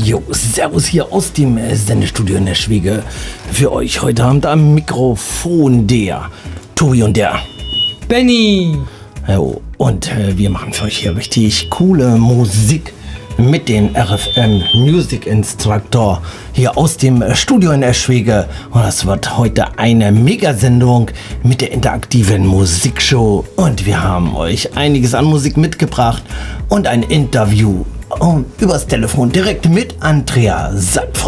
Jo, servus hier aus dem Sendestudio in der Schwiege. Für euch heute Abend am Mikrofon der Tobi und der Benny. Jo, und wir machen für euch hier richtig coole Musik mit den RFM Music Instructor hier aus dem Studio in der Schwiege. Und das wird heute eine Megasendung mit der interaktiven Musikshow. Und wir haben euch einiges an Musik mitgebracht und ein Interview übers Telefon direkt mit Andrea Sattfrau.